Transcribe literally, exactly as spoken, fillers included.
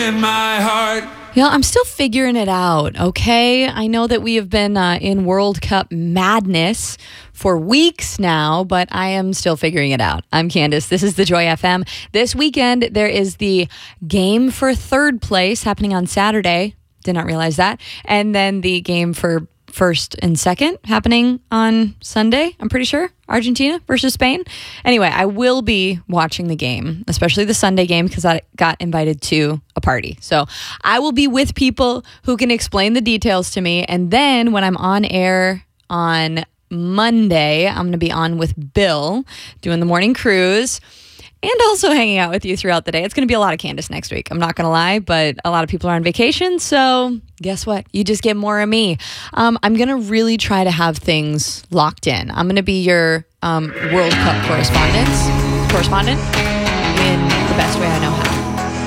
in my heart. Yeah, I'm still figuring it out, okay? I know that we have been uh, in World Cup madness for weeks now, but I am still figuring it out. I'm Candace. This is the Joy F M. This weekend, there is the game for third place happening on Saturday. Did not realize that. And then the game for first and second happening on Sunday, I'm pretty sure. Argentina versus Spain. Anyway, I will be watching the game, especially the Sunday game, because I got invited to a party. So I will be with people who can explain the details to me. And then when I'm on air on Monday, I'm going to be on with Bill doing the morning cruise and also hanging out with you throughout the day. It's going to be a lot of Candace next week. I'm not going to lie, but a lot of people are on vacation. So guess what? You just get more of me. Um, I'm going to really try to have things locked in. I'm going to be your um, World Cup correspondent, correspondent in the best way I know